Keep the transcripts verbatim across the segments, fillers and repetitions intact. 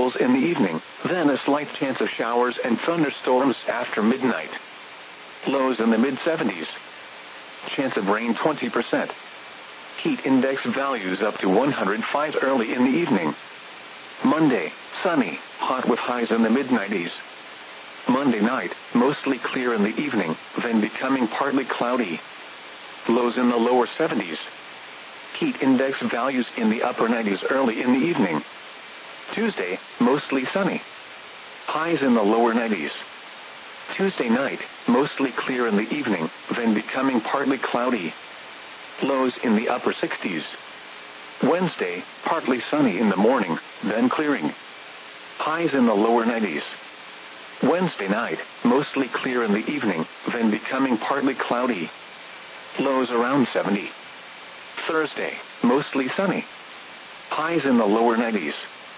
chills in the evening, then a slight chance of showers and thunderstorms after midnight. Lows in the mid seventies. Chance of rain twenty percent. Heat index values up to one hundred five early in the evening. Monday, sunny, hot with highs in the mid nineties. Monday night, mostly clear in the evening, then becoming partly cloudy. Lows in the lower seventies. Heat index values in the upper nineties early in the evening. Tuesday, mostly sunny. Highs in the lower nineties. Tuesday night, mostly clear in the evening, then becoming partly cloudy. Lows in the upper sixties. Wednesday, partly sunny in the morning, then clearing. Highs in the lower nineties. Wednesday night, mostly clear in the evening, then becoming partly cloudy. Lows around seventy. Thursday, mostly sunny. Highs in the lower nineties.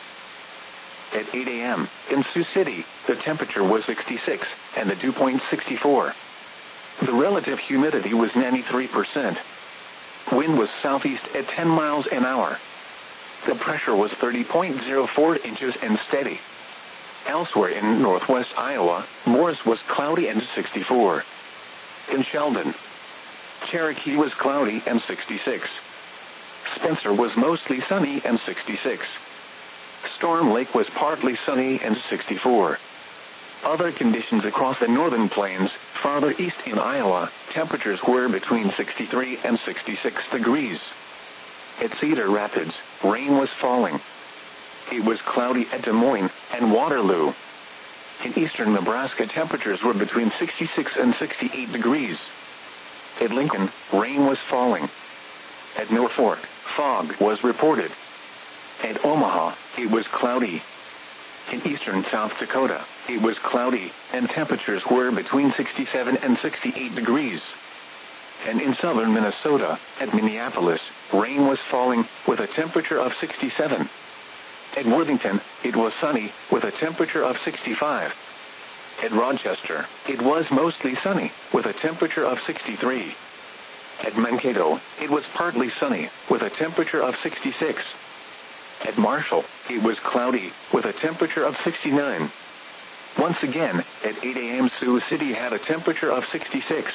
At eight a m, in Sioux City, the temperature was sixty-six, and the dew point sixty-four. The relative humidity was ninety-three percent. Wind was southeast at ten miles an hour. The pressure was thirty point zero four inches and steady. Elsewhere in northwest Iowa, Morris was cloudy and sixty-four. In Sheldon, Cherokee was cloudy and sixty-six. Spencer was mostly sunny and sixty-six. Storm Lake was partly sunny and sixty-four. Other conditions across the northern plains, farther east in Iowa, temperatures were between sixty-three and sixty-six degrees. At Cedar Rapids, rain was falling. It was cloudy at Des Moines and Waterloo. In eastern Nebraska, temperatures were between sixty-six and sixty-eight degrees. At Lincoln, rain was falling. At Norfolk, fog was reported. At Omaha, it was cloudy. In eastern South Dakota, it was cloudy, and temperatures were between sixty-seven and sixty-eight degrees. And in southern Minnesota, at Minneapolis, rain was falling, with a temperature of sixty-seven. At Worthington, it was sunny, with a temperature of sixty-five. At Rochester, it was mostly sunny, with a temperature of sixty-three. At Mankato, it was partly sunny, with a temperature of sixty-six. At Marshall, it was cloudy, with a temperature of sixty-nine. Once again, at eight a m Sioux City had a temperature of sixty-six.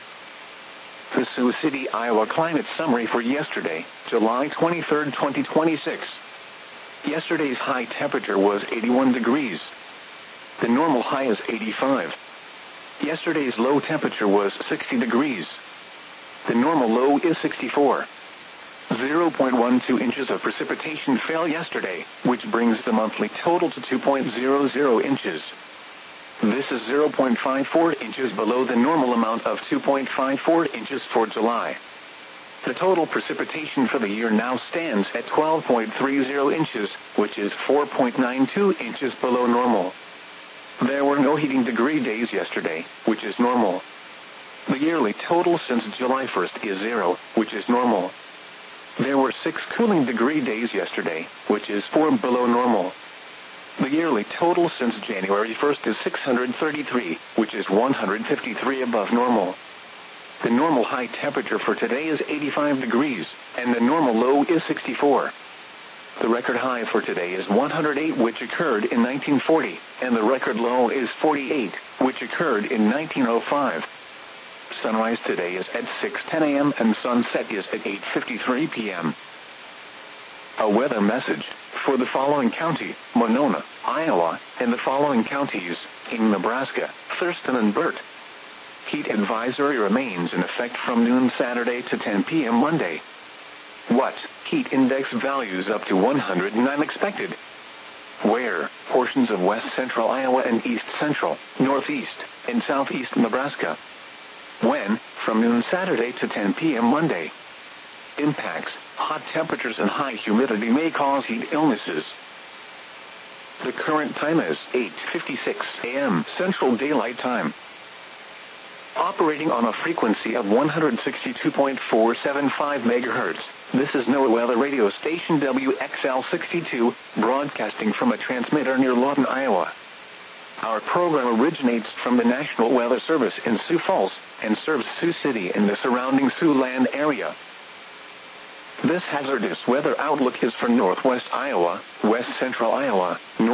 The Sioux City, Iowa climate summary for yesterday, July twenty-third, twenty twenty-six. Yesterday's high temperature was eighty-one degrees. The normal high is eighty-five. Yesterday's low temperature was sixty degrees. The normal low is sixty-four. zero point one two inches of precipitation fell yesterday, which brings the monthly total to two point zero zero inches. This is zero point five four inches below the normal amount of two point five four inches for July. The total precipitation for the year now stands at twelve point three zero inches, which is four point nine two inches below normal. There were no heating degree days yesterday, which is normal. The yearly total since July first is zero, which is normal. There were six cooling degree days yesterday, which is four below normal. The yearly total since January first is six hundred thirty-three, which is one hundred fifty-three above normal. The normal high temperature for today is eighty-five degrees, and the normal low is sixty-four. The record high for today is one hundred eight, which occurred in nineteen forty, and the record low is forty-eight, which occurred in nineteen oh five. Sunrise today is at six ten a m and sunset is at eight fifty-three p m A weather message for the following county, Monona, Iowa, and the following counties, in Nebraska, Thurston and Burt. Heat advisory remains in effect from noon Saturday to ten p m Monday. What? Heat index values up to one hundred nine expected. Where? Portions of west central Iowa and east central, northeast, and southeast Nebraska. When? From noon Saturday to ten p m Monday. Impacts: hot temperatures and high humidity may cause heat illnesses. The current time is eight fifty-six a m Central Daylight Time. Operating on a frequency of one hundred sixty-two point four seven five megahertz, this is NOAA Weather Radio Station W X L sixty-two, broadcasting from a transmitter near Lawton, Iowa. Our program originates from the National Weather Service in Sioux Falls, and serves Sioux City and the surrounding Siouxland area. This hazardous weather outlook is for northwest Iowa, west central Iowa, north